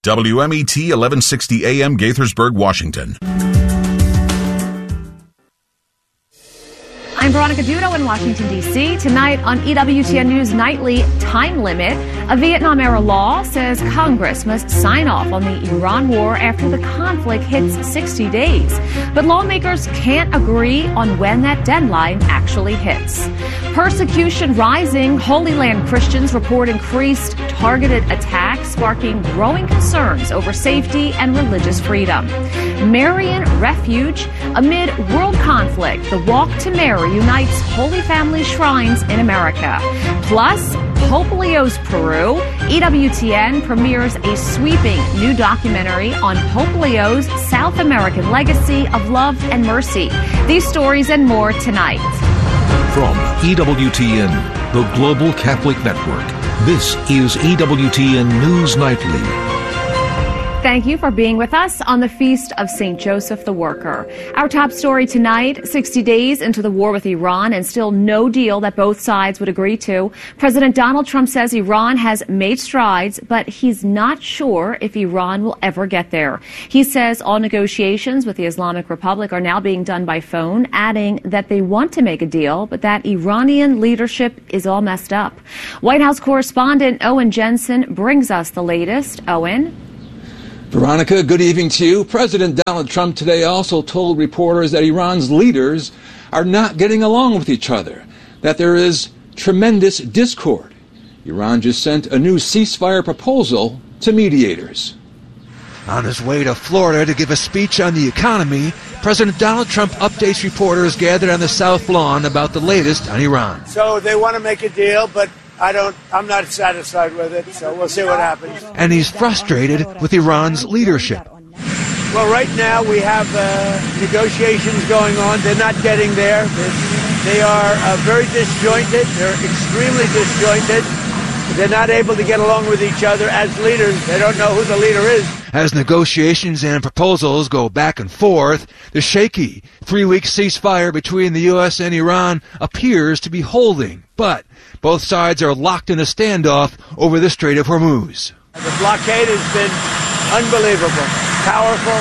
WMET 1160 AM Gaithersburg, Washington. I'm Veronica Dudo in Washington, D.C. Tonight on EWTN News Nightly, time limit. A Vietnam-era law says Congress must sign off on the Iran war after the conflict hits 60 days. But lawmakers can't agree on when that deadline actually hits. Persecution rising. Holy Land Christians report increased targeted attacks, sparking growing concerns over safety and religious freedom. Marian Refuge. Amid world conflict, the Walk to Mary unites Holy Family shrines in America. Plus, Pope Leo's Peru. EWTN premieres a sweeping new documentary on Pope Leo's South American legacy of love and mercy. These stories and more tonight. From EWTN, the Global Catholic Network, this is EWTN News Nightly. Thank you for being with us on the Feast of St. Joseph the Worker. Our top story tonight, 60 days into the war with Iran and still no deal that both sides would agree to. President Donald Trump says Iran has made strides, but he's not sure if Iran will ever get there. He says all negotiations with the Islamic Republic are now being done by phone, adding that they want to make a deal, but that Iranian leadership is all messed up. White House correspondent Owen Jensen brings us the latest. Owen? Veronica, good evening to you. President Donald Trump today also told reporters that Iran's leaders are not getting along with each other, that there is tremendous discord. Iran just sent a new ceasefire proposal to mediators. On his way to Florida to give a speech on the economy, President Donald Trump updates reporters gathered on the South Lawn about the latest on Iran. So they want to make a deal, but I'm not satisfied with it, so we'll see what happens. And he's frustrated with Iran's leadership. Well, right now we have negotiations going on. They're not getting there. They are very disjointed. They're extremely disjointed. They're not able to get along with each other as leaders. They don't know who the leader is. As negotiations and proposals go back and forth, the shaky 3-week ceasefire between the U.S. and Iran appears to be holding. But both sides are locked in a standoff over the Strait of Hormuz. The blockade has been unbelievable, powerful,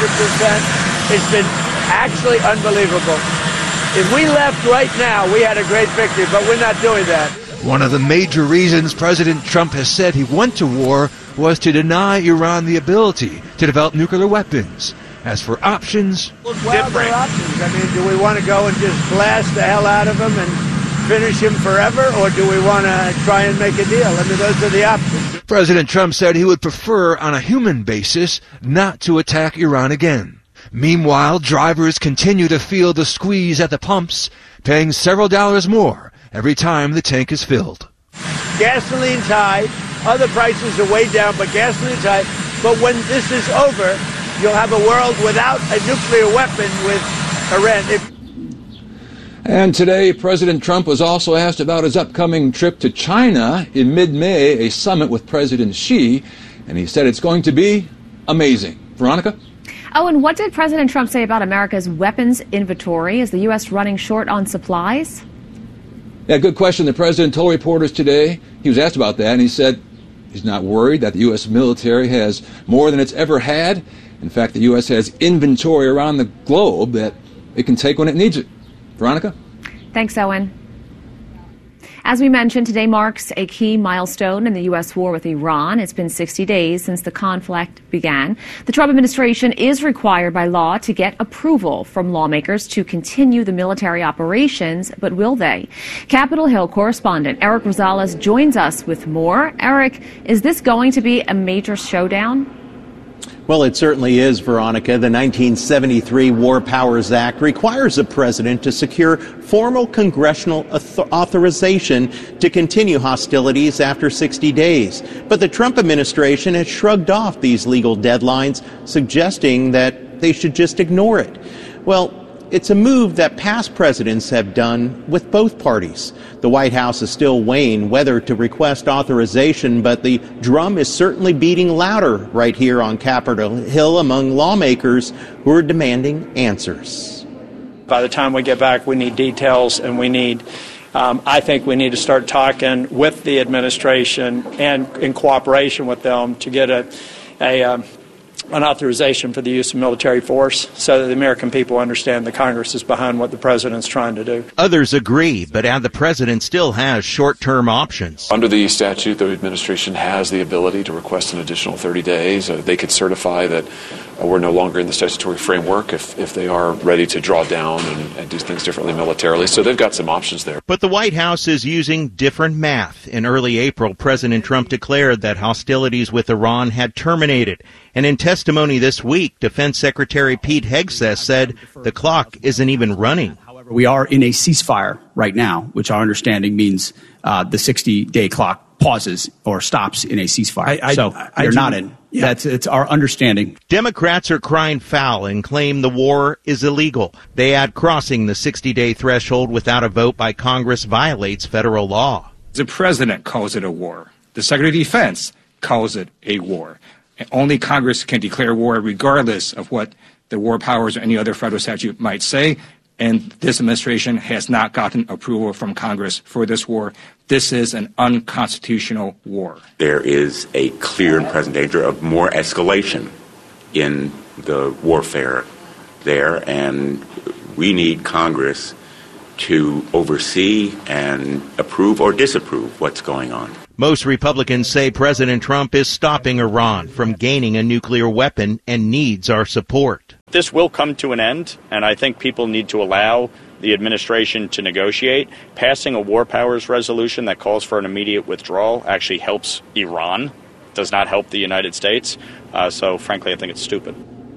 100%. It's been actually unbelievable. If we left right now, we had a great victory, but we're not doing that. One of the major reasons President Trump has said he went to war was to deny Iran the ability to develop nuclear weapons. As for options, well, there are options. I mean, do we want to go and just blast the hell out of him and finish him forever, or do we want to try and make a deal? I mean, those are the options. President Trump said he would prefer, on a human basis, not to attack Iran again. Meanwhile, drivers continue to feel the squeeze at the pumps, paying several dollars more every time the tank is filled. Gasoline's high. Other prices are way down, but gasoline's high. But when this is over, you'll have a world without a nuclear weapon with Iran. And today, President Trump was also asked about his upcoming trip to China in mid-May, a summit with President Xi, and he said it's going to be amazing. Veronica? Oh, and what did President Trump say about America's weapons inventory? Is the U.S. running short on supplies? Yeah, good question. The president told reporters today, he was asked about that, and he said he's not worried that the U.S. military has more than it's ever had. In fact, the U.S. has inventory around the globe that it can take when it needs it. Veronica? Thanks, Owen. As we mentioned, today marks a key milestone in the U.S. war with Iran. It's been 60 days since the conflict began. The Trump administration is required by law to get approval from lawmakers to continue the military operations, but will they? Capitol Hill correspondent Eric Rosales joins us with more. Eric, is this going to be a major showdown? Well, it certainly is, Veronica. The 1973 War Powers Act requires the president to secure formal congressional authorization to continue hostilities after 60 days. But the Trump administration has shrugged off these legal deadlines, suggesting that they should just ignore it. Well, it's a move that past presidents have done with both parties. The White House is still weighing whether to request authorization, but the drum is certainly beating louder right here on Capitol Hill among lawmakers who are demanding answers. By the time we get back, we need details, and we need, I think we need to start talking with the administration and in cooperation with them to get an authorization for the use of military force so that the American people understand the Congress is behind what the president's trying to do. Others agree, but add the president still has short-term options. Under the statute, the administration has the ability to request an additional 30 days. They could certify that we're no longer in the statutory framework if they are ready to draw down and do things differently militarily. So they've got some options there. But the White House is using different math. In early April, President Trump declared that hostilities with Iran had terminated. And in testimony this week, Defense Secretary Pete Hegseth said the clock isn't even running. However, we are in a ceasefire right now, which our understanding means the 60-day clock pauses or stops in a ceasefire. They're not in. Yeah. It's our understanding. Democrats are crying foul and claim the war is illegal. They add crossing the 60-day threshold without a vote by Congress violates federal law. The president calls it a war. The Secretary of Defense calls it a war. Only Congress can declare war regardless of what the war powers or any other federal statute might say. And this administration has not gotten approval from Congress for this war. This is an unconstitutional war. There is a clear and present danger of more escalation in the warfare there, and we need Congress to oversee and approve or disapprove what's going on. Most Republicans say President Trump is stopping Iran from gaining a nuclear weapon and needs our support. This will come to an end, and I think people need to allow the administration to negotiate. Passing a war powers resolution that calls for an immediate withdrawal actually helps Iran, does not help the United States. So, frankly, I think it's stupid.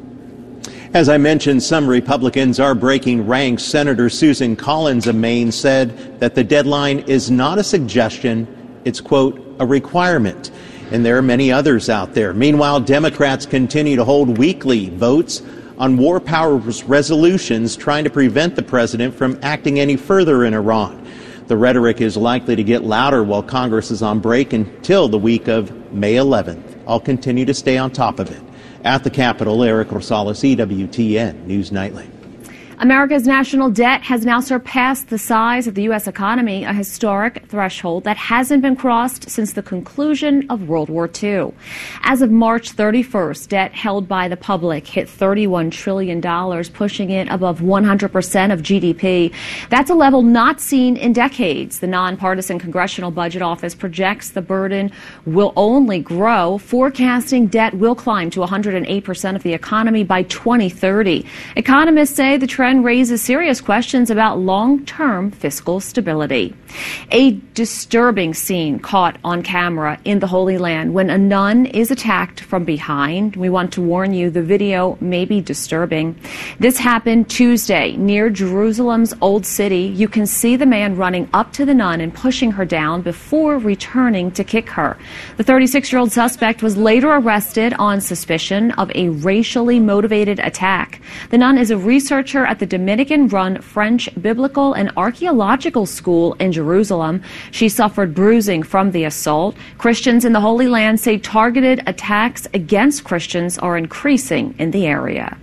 As I mentioned, some Republicans are breaking ranks. Senator Susan Collins of Maine said that the deadline is not a suggestion, it's, quote, a requirement. And there are many others out there. Meanwhile, Democrats continue to hold weekly votes on war powers resolutions trying to prevent the president from acting any further in Iran. The rhetoric is likely to get louder while Congress is on break until the week of May 11th. I'll continue to stay on top of it. At the Capitol, Eric Rosales, EWTN News Nightly. America's national debt has now surpassed the size of the U.S. economy, a historic threshold that hasn't been crossed since the conclusion of World War II. As of March 31st, debt held by the public hit $31 trillion, pushing it above 100% of GDP. That's a level not seen in decades. The nonpartisan Congressional Budget Office projects the burden will only grow, forecasting debt will climb to 108% of the economy by 2030. Economists say the trend raises serious questions about long-term fiscal stability. A disturbing scene caught on camera in the Holy Land when a nun is attacked from behind. We want to warn you, the video may be disturbing. This happened Tuesday near Jerusalem's Old City. You can see the man running up to the nun and pushing her down before returning to kick her. The 36-year-old suspect was later arrested on suspicion of a racially motivated attack. The nun is a researcher at the Dominican-run French Biblical and Archaeological School in Jerusalem. She suffered bruising from the assault. Christians in the Holy Land say targeted attacks against Christians are increasing in the area.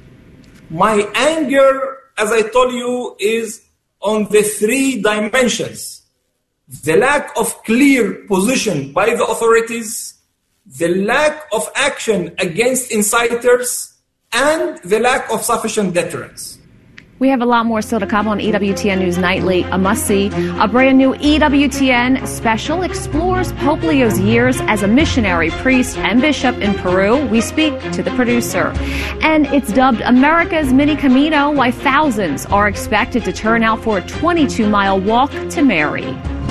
My anger, as I told you, is on the three dimensions. The lack of clear position by the authorities, the lack of action against inciters, and the lack of sufficient deterrence. We have a lot more still to come on EWTN News Nightly. A must-see. A brand new EWTN special explores Pope Leo's years as a missionary, priest, and bishop in Peru. We speak to the producer. And it's dubbed America's Mini Camino, why thousands are expected to turn out for a 22-mile walk to Mary.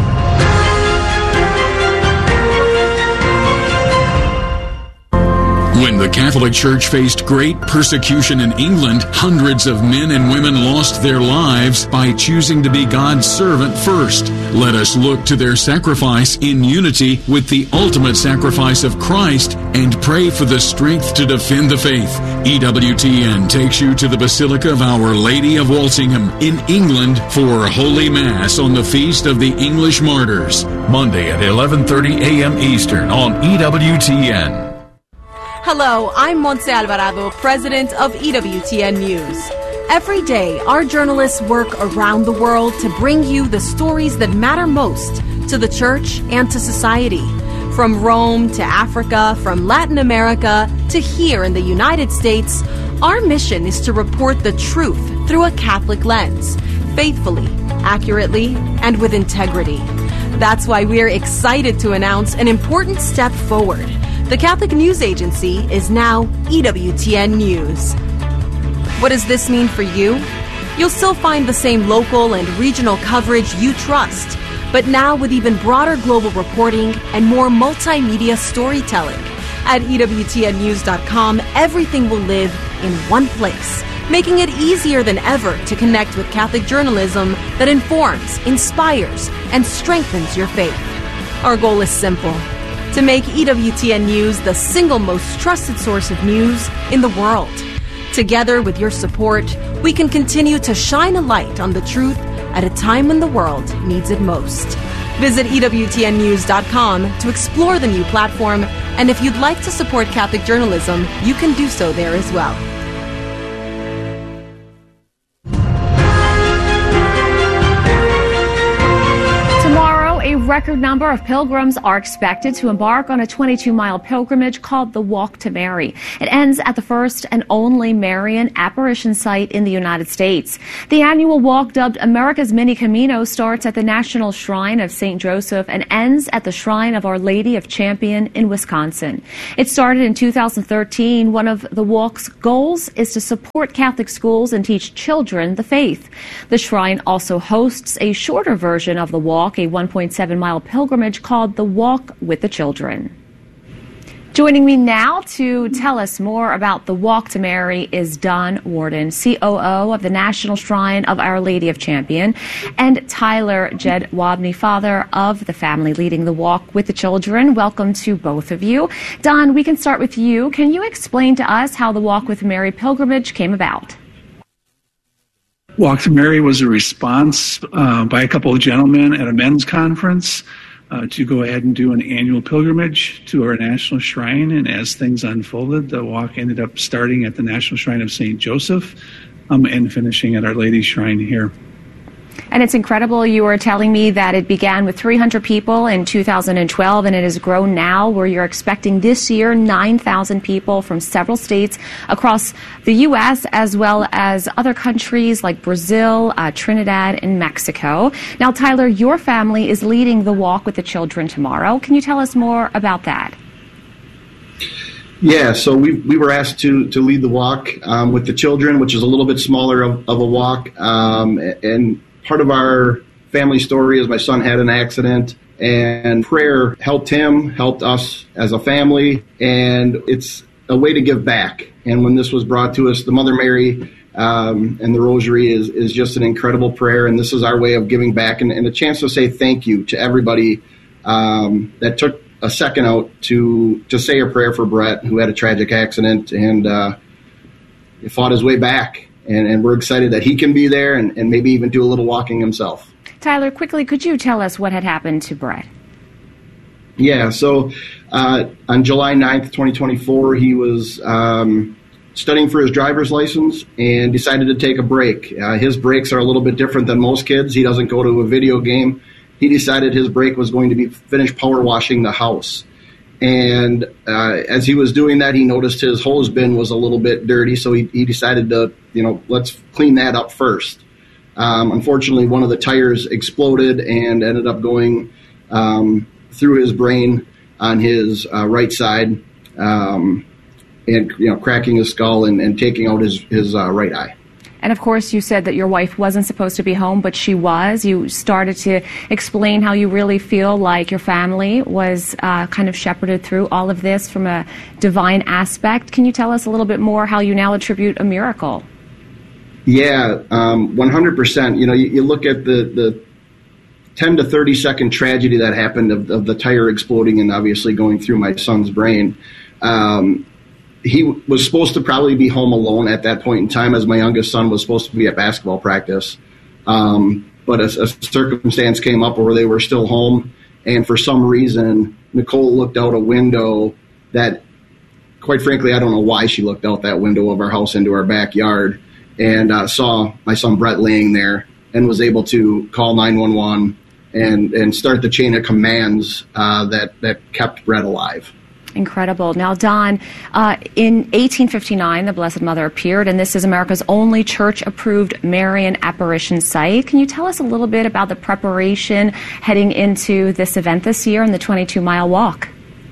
When the Catholic Church faced great persecution in England, hundreds of men and women lost their lives by choosing to be God's servant first. Let us look to their sacrifice in unity with the ultimate sacrifice of Christ and pray for the strength to defend the faith. EWTN takes you to the Basilica of Our Lady of Walsingham in England for Holy Mass on the Feast of the English Martyrs, Monday at 11:30 a.m. Eastern on EWTN. Hello, I'm Montse Alvarado, president of EWTN News. Every day, our journalists work around the world to bring you the stories that matter most to the church and to society. From Rome to Africa, from Latin America to here in the United States, our mission is to report the truth through a Catholic lens, faithfully, accurately, and with integrity. That's why we're excited to announce an important step forward. The Catholic News Agency is now EWTN News. What does this mean for you? You'll still find the same local and regional coverage you trust, but now with even broader global reporting and more multimedia storytelling. At EWTNnews.com, everything will live in one place, making it easier than ever to connect with Catholic journalism that informs, inspires, and strengthens your faith. Our goal is simple: to make EWTN News the single most trusted source of news in the world. Together, with your support, we can continue to shine a light on the truth at a time when the world needs it most. Visit EWTNnews.com to explore the new platform, and if you'd like to support Catholic journalism, you can do so there as well. A record number of pilgrims are expected to embark on a 22-mile pilgrimage called the Walk to Mary. It ends at the first and only Marian apparition site in the United States. The annual walk, dubbed America's Mini Camino, starts at the National Shrine of St. Joseph and ends at the Shrine of Our Lady of Champion in Wisconsin. It started in 2013. One of the walk's goals is to support Catholic schools and teach children the faith. The shrine also hosts a shorter version of the walk, a 1.7-mile pilgrimage called the Walk with the Children. Joining me now to tell us more about the Walk to Mary is Don Warden, COO of the National Shrine of Our Lady of Champion, and Tyler Jed Wabney, father of the family leading the Walk with the Children. Welcome to both of you. Don, we can start with you. Can you explain to us how the Walk with Mary pilgrimage came about? Walk to Mary was a response by a couple of gentlemen at a men's conference to go ahead and do an annual pilgrimage to our National Shrine. And as things unfolded, the walk ended up starting at the National Shrine of St. Joseph and finishing at Our Lady's Shrine here. And it's incredible. You were telling me that it began with 300 people in 2012, and it has grown now where you're expecting this year 9,000 people from several states across the U.S. as well as other countries like Brazil, Trinidad, and Mexico. Now, Tyler, your family is leading the Walk with the Children tomorrow. Can you tell us more about that? Yeah, so we were asked to lead the walk with the children, which is a little bit smaller of a walk, and part of our family story is my son had an accident, and prayer helped him, helped us as a family, and it's a way to give back. And when this was brought to us, the Mother Mary and the Rosary is just an incredible prayer, and this is our way of giving back and a chance to say thank you to everybody that took a second out to say a prayer for Brett, who had a tragic accident and fought his way back. And we're excited that he can be there and maybe even do a little walking himself. Tyler, quickly, could you tell us what had happened to Brett? Yeah, so on July 9th, 2024, he was studying for his driver's license and decided to take a break. His breaks are a little bit different than most kids. He doesn't go to a video game. He decided his break was going to be finish power washing the house. And as he was doing that, he noticed his hose bin was a little bit dirty, so he decided to, let's clean that up first. Unfortunately, one of the tires exploded and ended up going through his brain on his right side, and cracking his skull and taking out his right eye. And of course, you said that your wife wasn't supposed to be home, but she was. You started to explain how you really feel like your family was kind of shepherded through all of this from a divine aspect. Can you tell us a little bit more how you now attribute a miracle? Yeah, 100%. You look at the 10 to 30 second tragedy that happened of the tire exploding and obviously going through my son's brain. He was supposed to probably be home alone at that point in time, as my youngest son was supposed to be at basketball practice. But a circumstance came up where they were still home, and for some reason, Nicole looked out a window that, quite frankly, I don't know why she looked out that window of our house into our backyard, and saw my son Brett laying there and was able to call 911 and start the chain of commands that kept bread alive. Incredible. Now, Don, in 1859, the Blessed Mother appeared, and this is America's only church-approved Marian apparition site. Can you tell us a little bit about the preparation heading into this event this year and the 22-mile walk?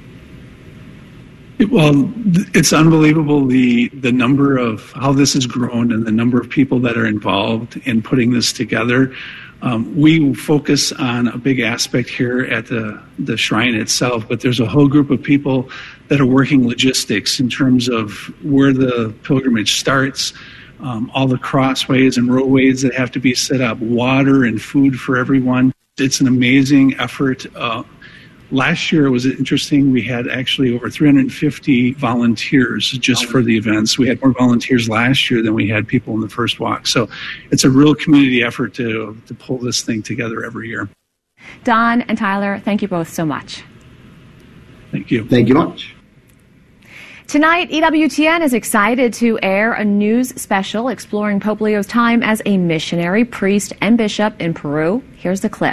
Well, it's unbelievable the number of how this has grown and the number of people that are involved in putting this together. We focus on a big aspect here at the shrine itself, but there's a whole group of people that are working logistics in terms of where the pilgrimage starts, all the crossways and roadways that have to be set up, water and food for everyone. It's an amazing effort. Last year it was interesting. We had actually over 350 volunteers just for the events. We had more volunteers last year than we had people in the first walk. So it's a real community effort to pull this thing together every year. Don and Tyler, thank you both so much. Thank you. Thank you much. Tonight, EWTN is excited to air a news special exploring Pope Leo's time as a missionary, priest, and bishop in Peru. Here's the clip.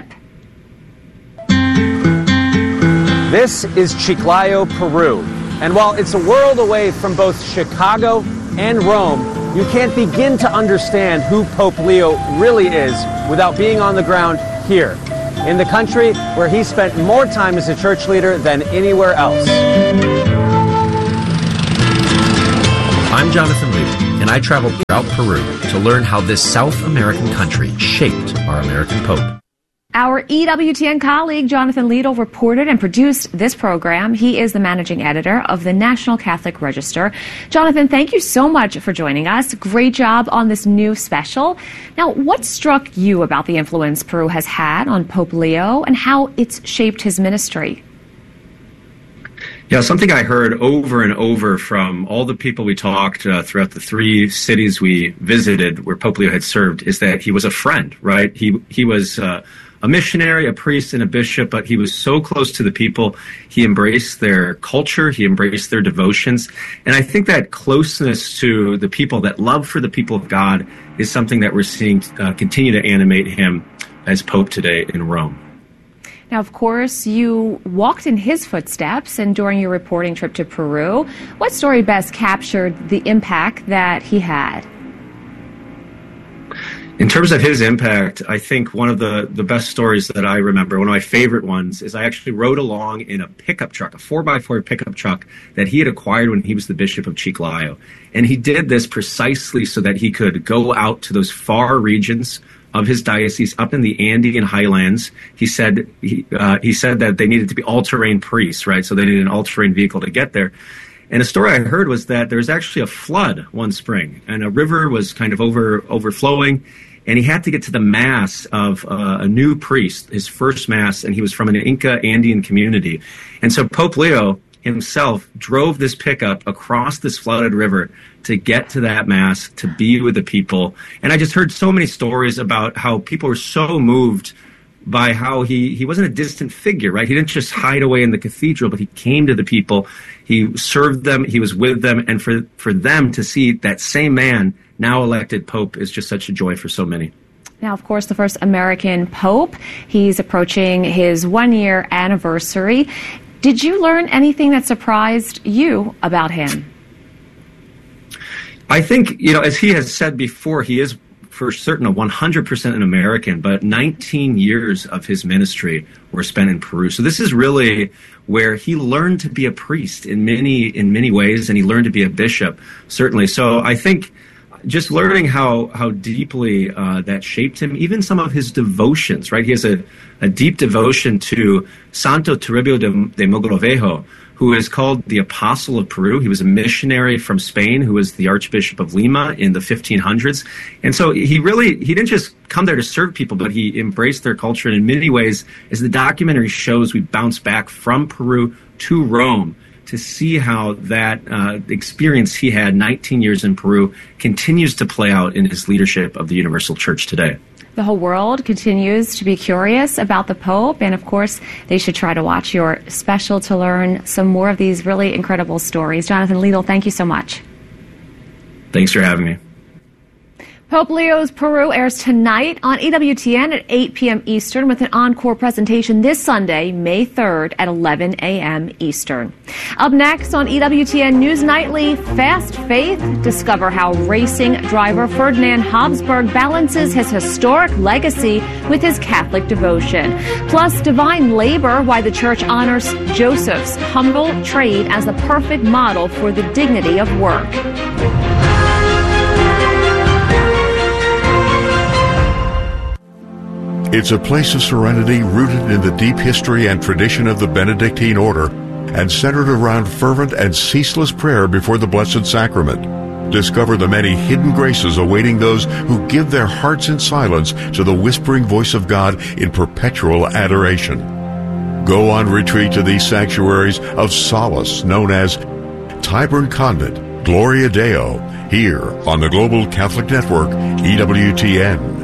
This is Chiclayo, Peru. And while it's a world away from both Chicago and Rome, you can't begin to understand who Pope Leo really is without being on the ground here, in the country where he spent more time as a church leader than anywhere else. I'm Jonathan Lee, and I traveled throughout Peru to learn how this South American country shaped our American Pope. Our EWTN colleague, Jonathan Liedl, reported and produced this program. He is the managing editor of the National Catholic Register. Jonathan, thank you so much for joining us. Great job on this new special. Now, what struck you about the influence Peru has had on Pope Leo and how it's shaped his ministry? Yeah, something I heard over and over from all the people we talked throughout the 3 cities we visited where Pope Leo had served is that he was a friend, right? He was a missionary, a priest, and a bishop, but he was so close to the people. He embraced their culture. He embraced their devotions. And I think that closeness to the people, that love for the people of God, is something that we're seeing continue to animate him as Pope today in Rome. Now, of course, you walked in his footsteps, and during your reporting trip to Peru, what story best captured the impact that he had? In terms of his impact, I think one of the best stories that I remember, one of my favorite ones, is I actually rode along in a pickup truck, a 4x4 pickup truck that he had acquired when he was the Bishop of Chiclayo. And he did this precisely so that he could go out to those far regions of his diocese up in the Andean highlands. He said that they needed to be all-terrain priests, right? So they needed an all-terrain vehicle to get there. And a story I heard was that there was actually a flood one spring, and a river was kind of overflowing, and he had to get to the mass of a new priest, his first mass, and he was from an Inca Andean community. And so Pope Leo himself drove this pickup across this flooded river to get to that mass, to be with the people. And I just heard so many stories about how people were so moved by how he wasn't a distant figure, right? He didn't just hide away in the cathedral, but he came to the people. He served them. He was with them. And for them to see that same man now elected Pope is just such a joy for so many. Now, of course, the first American Pope. He's approaching his 1-year anniversary. Did you learn anything that surprised you about him? I think, as he has said before, he is for certain a 100% an American, but 19 years of his ministry were spent in Peru. So this is really where he learned to be a priest in many ways, and he learned to be a bishop, certainly. So I think just learning how deeply that shaped him, even some of his devotions, right? He has a deep devotion to Santo Toribio de Mogrovejo, who is called the Apostle of Peru. He was a missionary from Spain who was the Archbishop of Lima in the 1500s. And so he didn't just come there to serve people, but he embraced their culture. And in many ways, as the documentary shows, we bounce back from Peru to Rome to see how that experience he had 19 years in Peru continues to play out in his leadership of the Universal Church today. The whole world continues to be curious about the Pope, and of course, they should try to watch your special to learn some more of these really incredible stories. Jonathan Liedl, thank you so much. Thanks for having me. Pope Leo's Peru airs tonight on EWTN at 8 p.m. Eastern with an encore presentation this Sunday, May 3rd at 11 a.m. Eastern. Up next on EWTN News Nightly, Fast Faith. Discover how racing driver Ferdinand Habsburg balances his historic legacy with his Catholic devotion. Plus, Divine Labor, why the Church honors Joseph's humble trade as the perfect model for the dignity of work. It's a place of serenity rooted in the deep history and tradition of the Benedictine order and centered around fervent and ceaseless prayer before the Blessed Sacrament. Discover the many hidden graces awaiting those who give their hearts in silence to the whispering voice of God in perpetual adoration. Go on retreat to these sanctuaries of solace known as Tyburn Convent, Gloria Deo, here on the Global Catholic Network, EWTN.